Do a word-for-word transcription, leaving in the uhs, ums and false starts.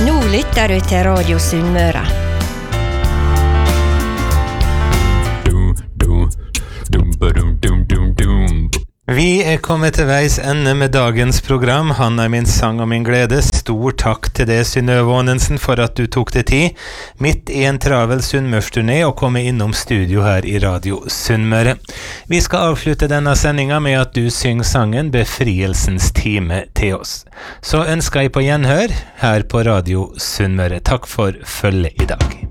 Nå lytter du til Radio Sunnmøre. Vi er kommet til veis ende med dagens program. Han er min sang og min glede. Stor takk til deg, Synnøve Aanensen, for at du tok deg tid midt i en travel Sunnmørsturné og komme innom studio her i Radio Sunnmøre. Vi skal avslutte denne sendinga med at du synger sangen Befrielsens time til oss. Så ønsker jeg på gjenhør her på Radio Sunnmøre. Takk for følget i dag.